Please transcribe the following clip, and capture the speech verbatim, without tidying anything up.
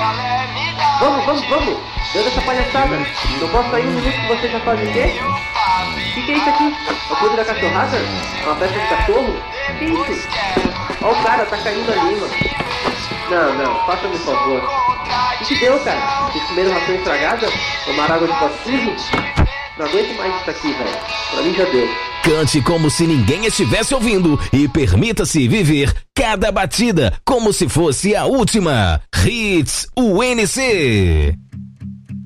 Vamos, vamos, vamos. Deu dessa palhaçada. Não posso sair um minuto que você já faz o quê? O que, que é isso aqui? É o clube da cachorrada? É uma festa de cachorro? Que isso? Ó o cara, tá caindo ali, mano. Não, não, faça-me um favor. O que, que deu, cara? Vocês comeram ração estragada? Tomaram água de pote sujo? Não aguento mais isso aqui, velho. Pra mim já deu. Cante como se ninguém estivesse ouvindo e permita-se viver cada batida como se fosse a última. Hits U N C.